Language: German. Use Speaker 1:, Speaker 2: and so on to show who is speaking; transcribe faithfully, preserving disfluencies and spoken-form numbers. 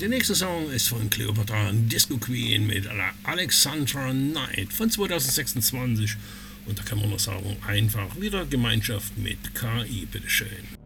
Speaker 1: Der nächste Song ist von Cleopatra Disco Queen mit Alexandra Knight von zweitausendsechsundzwanzig. Und da kann man noch sagen, einfach wieder Gemeinschaft mit K I, bitteschön.